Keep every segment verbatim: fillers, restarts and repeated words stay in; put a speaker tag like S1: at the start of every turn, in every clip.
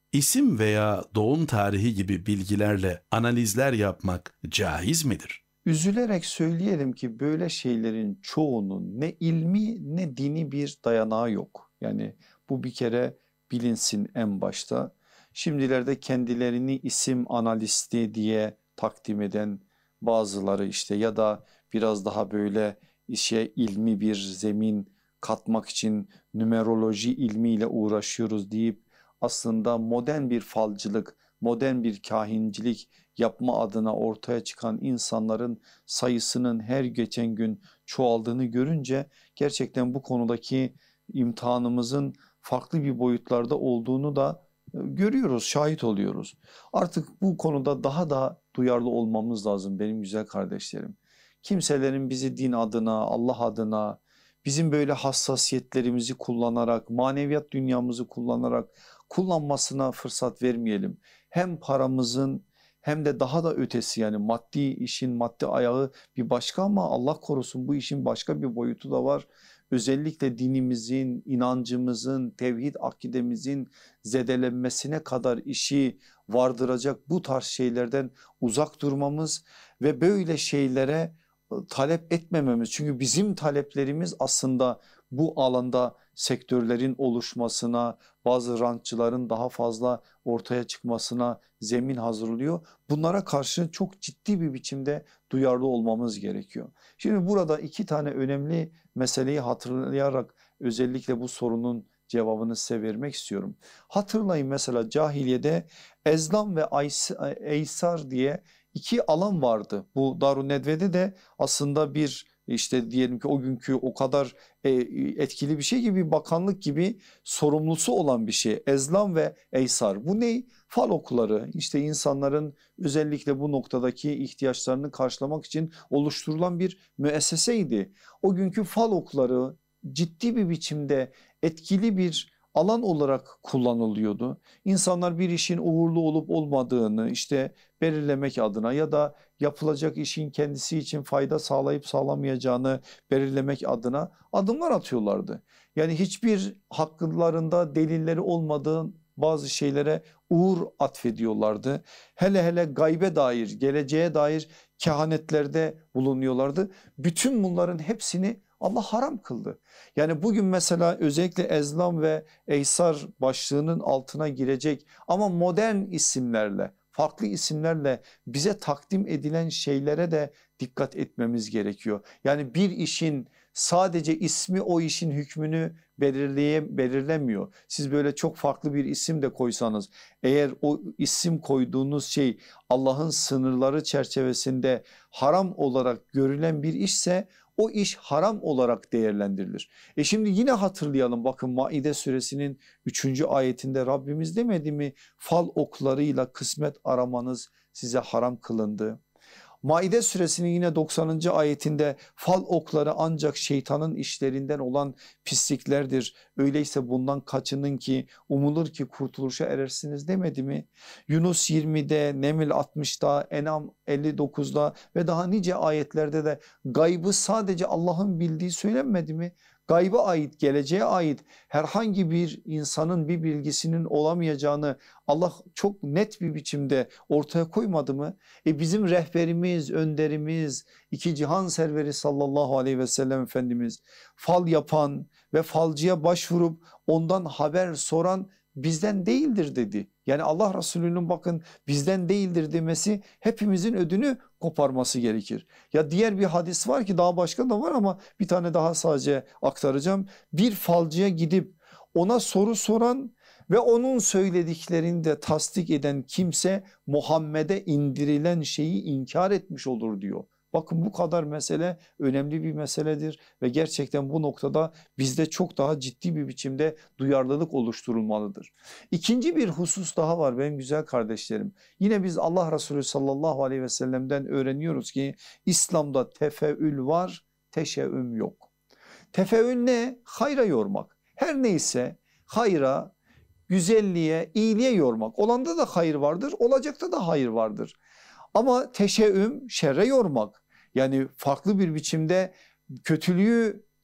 S1: İsim veya doğum tarihi gibi bilgilerle analizler yapmak caiz midir?
S2: Üzülerek söyleyelim ki böyle şeylerin çoğunun ne ilmi ne dini bir dayanağı yok. Yani bu bir kere bilinsin en başta. Şimdilerde kendilerini isim analisti diye takdim eden bazıları işte ya da biraz daha böyle işe ilmi bir zemin katmak için numeroloji ilmiyle uğraşıyoruz deyip aslında modern bir falcılık, modern bir kahincilik yapma adına ortaya çıkan insanların sayısının her geçen gün çoğaldığını görünce gerçekten bu konudaki imtihanımızın farklı bir boyutlarda olduğunu da e, görüyoruz, şahit oluyoruz. Artık bu konuda daha da duyarlı olmamız lazım benim güzel kardeşlerim. Kimselerin bizi din adına, Allah adına, bizim böyle hassasiyetlerimizi kullanarak, maneviyat dünyamızı kullanarak kullanmasına fırsat vermeyelim. Hem paramızın hem de daha da ötesi, yani maddi işin maddi ayağı bir başka ama Allah korusun bu işin başka bir boyutu da var. Özellikle dinimizin, inancımızın, tevhid akidemizin zedelenmesine kadar işi vardıracak bu tarz şeylerden uzak durmamız ve böyle şeylere talep etmememiz. Çünkü bizim taleplerimiz aslında bu alanda sektörlerin oluşmasına, bazı rantçıların daha fazla ortaya çıkmasına zemin hazırlıyor. Bunlara karşı çok ciddi bir biçimde duyarlı olmamız gerekiyor. Şimdi burada iki tane önemli meseleyi hatırlayarak özellikle bu sorunun cevabını size vermek istiyorum. Hatırlayın, mesela cahiliyede Ezlam ve Eysar diye iki alan vardı. Bu Darun Nedve'de de aslında bir işte diyelim ki o günkü o kadar e, etkili bir şey gibi, bir bakanlık gibi sorumlusu olan bir şey. Ezlam ve Eysar, bu ne? Fal okları, işte insanların özellikle bu noktadaki ihtiyaçlarını karşılamak için oluşturulan bir müesseseydi. O günkü fal okları ciddi bir biçimde etkili bir alan olarak kullanılıyordu. İnsanlar bir işin uğurlu olup olmadığını işte belirlemek adına ya da yapılacak işin kendisi için fayda sağlayıp sağlamayacağını belirlemek adına adımlar atıyorlardı. Yani hiçbir haklarında delilleri olmadığı bazı şeylere uğur atfediyorlardı. Hele hele gaybe dair, geleceğe dair kehanetlerde bulunuyorlardı. Bütün bunların hepsini Allah haram kıldı. Yani bugün mesela özellikle Ezlam ve Eysar başlığının altına girecek ama modern isimlerle, farklı isimlerle bize takdim edilen şeylere de dikkat etmemiz gerekiyor. Yani bir işin sadece ismi o işin hükmünü belirleye, belirlemiyor. Siz böyle çok farklı bir isim de koysanız, eğer o isim koyduğunuz şey Allah'ın sınırları çerçevesinde haram olarak görülen bir işse o iş haram olarak değerlendirilir. E şimdi yine hatırlayalım, bakın Maide suresinin üçüncü ayetinde Rabbimiz demedi mi? Fal oklarıyla kısmet aramanız size haram kılındı. Maide suresinin yine doksanıncı ayetinde fal okları ancak şeytanın işlerinden olan pisliklerdir. Öyleyse bundan kaçının ki umulur ki kurtuluşa erersiniz demedi mi? Yunus yirmide, Neml altmışta, Enam elli dokuzda ve daha nice ayetlerde de gaybı sadece Allah'ın bildiği söylenmedi mi? Gayba ait, geleceğe ait herhangi bir insanın bir bilgisinin olamayacağını Allah çok net bir biçimde ortaya koymadı mı? E bizim rehberimiz, önderimiz, iki cihan serveri sallallahu aleyhi ve sellem Efendimiz fal yapan ve falcıya başvurup ondan haber soran bizden değildir dedi. Yani Allah Resulü'nün bakın bizden değildir demesi hepimizin ödünü koparması gerekir. Ya diğer bir hadis var ki, daha başka da var ama bir tane daha sadece aktaracağım. Bir falcıya gidip ona soru soran ve onun söylediklerini de tasdik eden kimse Muhammed'e indirilen şeyi inkar etmiş olur diyor. Bakın bu kadar mesele önemli bir meseledir ve gerçekten bu noktada bizde çok daha ciddi bir biçimde duyarlılık oluşturulmalıdır. İkinci bir husus daha var benim güzel kardeşlerim. Yine biz Allah Resulü sallallahu aleyhi ve sellem'den öğreniyoruz ki İslam'da tefeül var, teşeüm yok. Tefeül ne? Hayra yormak. Her neyse hayra, güzelliğe, iyiliğe yormak. Olanda da hayır vardır, olacakta da hayır vardır. Ama teşeüm şerre yormak, yani farklı bir biçimde kötülüğü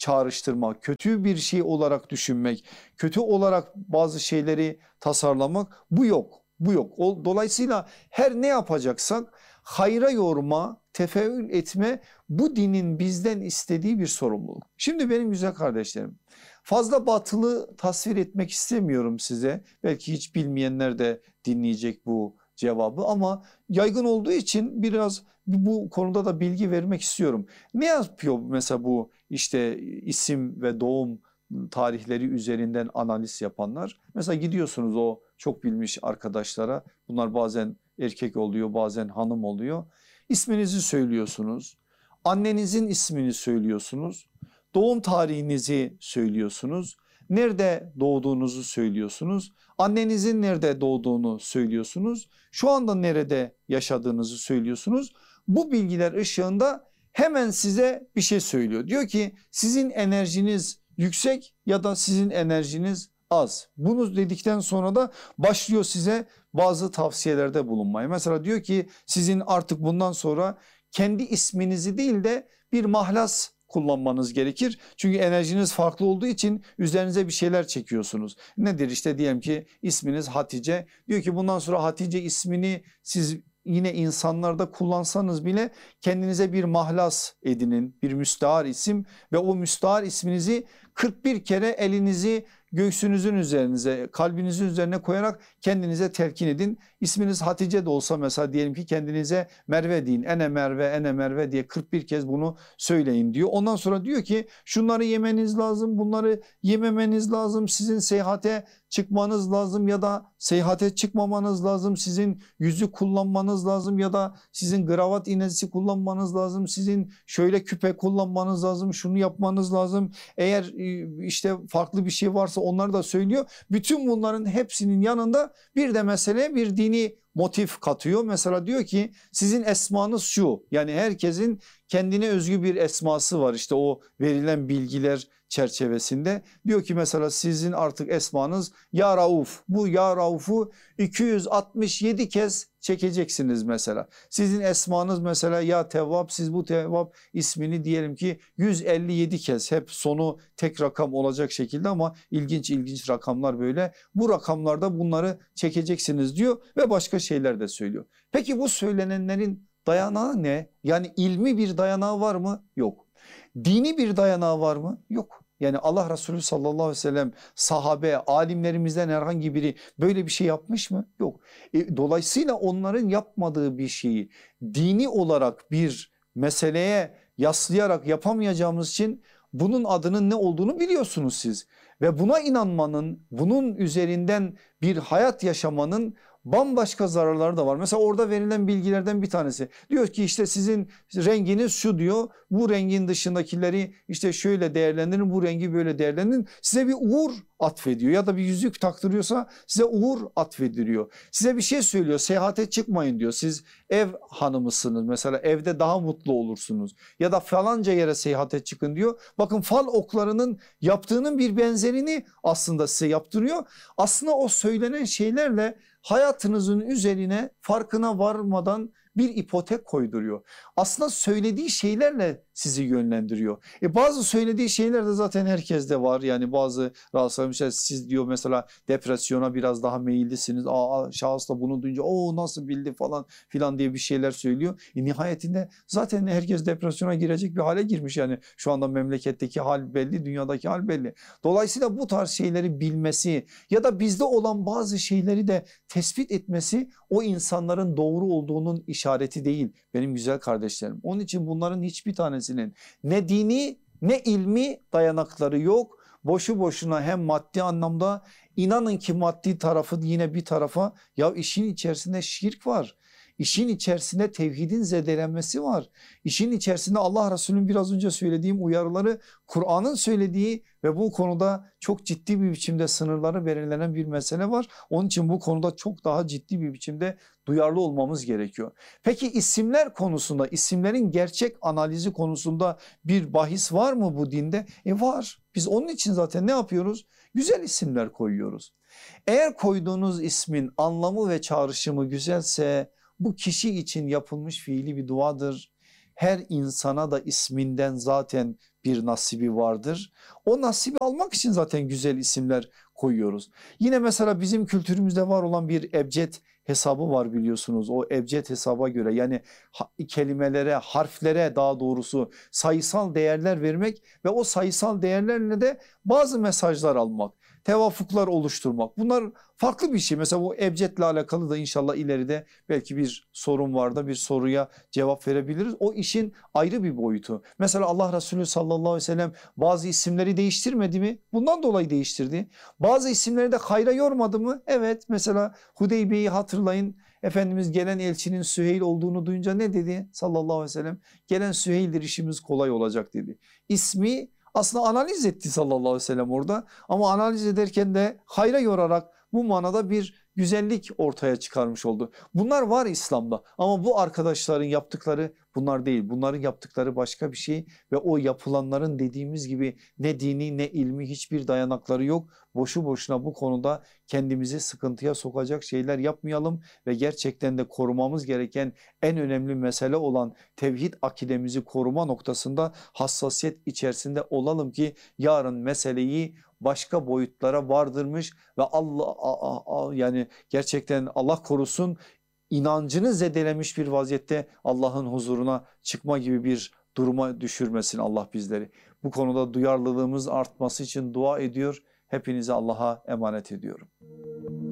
S2: çağrıştırmak, kötü bir şey olarak düşünmek, kötü olarak bazı şeyleri tasarlamak, bu yok. Bu yok. Dolayısıyla her ne yapacaksak hayra yorma, tefeül etme, bu dinin bizden istediği bir sorumluluk. Şimdi benim güzel kardeşlerim, fazla batılı tasvir etmek istemiyorum size. Belki hiç bilmeyenler de dinleyecek bu cevabı ama yaygın olduğu için biraz bu konuda da bilgi vermek istiyorum. Ne yapıyor mesela bu işte isim ve doğum tarihleri üzerinden analiz yapanlar? Mesela gidiyorsunuz o çok bilmiş arkadaşlara, bunlar bazen erkek oluyor bazen hanım oluyor. İsminizi söylüyorsunuz, annenizin ismini söylüyorsunuz, doğum tarihinizi söylüyorsunuz, nerede doğduğunuzu söylüyorsunuz, annenizin nerede doğduğunu söylüyorsunuz, şu anda nerede yaşadığınızı söylüyorsunuz. Bu bilgiler ışığında hemen size bir şey söylüyor. Diyor ki sizin enerjiniz yüksek ya da sizin enerjiniz az. Bunu dedikten sonra da başlıyor size bazı tavsiyelerde bulunmaya. Mesela diyor ki sizin artık bundan sonra kendi isminizi değil de bir mahlas kullanmanız gerekir. Çünkü enerjiniz farklı olduğu için üzerinize bir şeyler çekiyorsunuz. Nedir işte, diyelim ki isminiz Hatice. Diyor ki bundan sonra Hatice ismini siz yine insanlarda kullansanız bile kendinize bir mahlas edinin, bir müstahar isim ve o müstahar isminizi kırk bir kere elinizi göğsünüzün üzerinize, kalbinizin üzerine koyarak kendinize telkin edin. İsminiz Hatice de olsa mesela diyelim ki kendinize Merve deyin. Ene Merve, ene Merve diye kırk bir kez bunu söyleyin diyor. Ondan sonra diyor ki şunları yemeniz lazım, bunları yememeniz lazım. Sizin seyahate çıkmanız lazım ya da seyahate çıkmamanız lazım. Sizin yüzük kullanmanız lazım ya da sizin kravat iğnesi kullanmanız lazım. Sizin şöyle küpe kullanmanız lazım, şunu yapmanız lazım. Eğer işte farklı bir şey varsa onları da söylüyor. Bütün bunların hepsinin yanında bir de meseleye bir dini motif katıyor. Mesela diyor ki sizin esmanız şu, yani herkesin kendine özgü bir esması var işte o verilen bilgiler çerçevesinde. Diyor ki mesela sizin artık esmanız Ya Rauf, bu Ya Rauf'u iki yüz altmış yedi kez çekeceksiniz mesela. Sizin esmanız mesela Ya Tevvab, siz bu Tevvab ismini diyelim ki yüz elli yedi kez, hep sonu tek rakam olacak şekilde ama ilginç ilginç rakamlar böyle. Bu rakamlarda bunları çekeceksiniz diyor ve başka şeyler de söylüyor. Peki bu söylenenlerin dayanağı ne? Yani ilmi bir dayanağı var mı? Yok. Dini bir dayanağı var mı? Yok. Yani Allah Resulü sallallahu aleyhi ve sellem, sahabe, alimlerimizden herhangi biri böyle bir şey yapmış mı? Yok. E, dolayısıyla onların yapmadığı bir şeyi dini olarak bir meseleye yaslayarak yapamayacağımız için bunun adının ne olduğunu biliyorsunuz siz. Ve buna inanmanın, bunun üzerinden bir hayat yaşamanın bambaşka zararları da var. Mesela orada verilen bilgilerden bir tanesi diyor ki işte sizin renginiz şu diyor, bu rengin dışındakileri işte şöyle değerlendirin, bu rengi böyle değerlendirin, size bir uğur atfediyor ya da bir yüzük taktırıyorsa size uğur atfediliyor. Size bir şey söylüyor, seyahate çıkmayın diyor, siz ev hanımısınız mesela, evde daha mutlu olursunuz ya da falanca yere seyahate çıkın diyor. Bakın fal oklarının yaptığının bir benzerini aslında size yaptırıyor. Aslında o söylenen şeylerle hayatınızın üzerine farkına varmadan bir ipotek koyduruyor. Aslında söylediği şeylerle sizi yönlendiriyor. E bazı söylediği şeyler de zaten herkeste var. Yani bazı rahatsızlanmışlar, siz diyor mesela depresyona biraz daha meyillisiniz. Aa, şahıs da bunu duyunca o nasıl bildi falan filan diye bir şeyler söylüyor. E nihayetinde zaten herkes depresyona girecek bir hale girmiş. Yani şu anda memleketteki hal belli, dünyadaki hal belli. Dolayısıyla bu tarz şeyleri bilmesi ya da bizde olan bazı şeyleri de tespit etmesi o insanların doğru olduğunun işareti değil benim güzel kardeşlerim. Onun için bunların hiçbir tanesinin ne dini ne ilmi dayanakları yok. Boşu boşuna hem maddi anlamda, inanın ki maddi tarafı yine bir tarafa, ya işin içerisinde şirk var. İşin içerisinde tevhidin zedelenmesi var. İşin içerisinde Allah Resulü'nün biraz önce söylediğim uyarıları, Kur'an'ın söylediği ve bu konuda çok ciddi bir biçimde sınırları belirlenen bir mesele var. Onun için bu konuda çok daha ciddi bir biçimde duyarlı olmamız gerekiyor. Peki isimler konusunda, isimlerin gerçek analizi konusunda bir bahis var mı bu dinde? E var. Biz onun için zaten ne yapıyoruz? Güzel isimler koyuyoruz. Eğer koyduğunuz ismin anlamı ve çağrışımı güzelse bu kişi için yapılmış fiili bir duadır. her insana da isminden zaten bir nasibi vardır. O nasibi almak için zaten güzel isimler koyuyoruz. Yine mesela bizim kültürümüzde var olan bir ebced hesabı var biliyorsunuz. O ebced hesaba göre, yani kelimelere, harflere daha doğrusu sayısal değerler vermek ve o sayısal değerlerle de bazı mesajlar almak, tevafuklar oluşturmak. Bunlar farklı bir şey. Mesela bu ebcedle alakalı da inşallah ileride belki bir sorun var da bir soruya cevap verebiliriz. O işin ayrı bir boyutu. Mesela Allah Resulü sallallahu aleyhi ve sellem bazı isimleri değiştirmedi mi? Bundan dolayı değiştirdi. Bazı isimleri de hayra yormadı mı? Evet, mesela Hudeybiye'yi hatırlayın. Efendimiz gelen elçinin Süheyl olduğunu duyunca ne dedi sallallahu aleyhi ve sellem? Gelen Süheyl'dir, işimiz kolay olacak dedi. İsmi aslında analiz etti sallallahu aleyhi ve sellem orada, ama analiz ederken de hayra yorarak bu manada bir güzellik ortaya çıkarmış oldu. Bunlar var İslam'da, ama bu arkadaşların yaptıkları bunlar değil. Bunların yaptıkları başka bir şey ve o yapılanların dediğimiz gibi ne dini ne ilmi hiçbir dayanakları yok. Boşu boşuna bu konuda kendimizi sıkıntıya sokacak şeyler yapmayalım ve gerçekten de korumamız gereken en önemli mesele olan tevhid akidemizi koruma noktasında hassasiyet içerisinde olalım ki yarın meseleyi başka boyutlara vardırmış ve Allah a, a, a, yani gerçekten Allah korusun inancını zedelemiş bir vaziyette Allah'ın huzuruna çıkma gibi bir duruma düşürmesin Allah bizleri. Bu konuda duyarlılığımız artması için dua ediyor. Hepinizi Allah'a emanet ediyorum.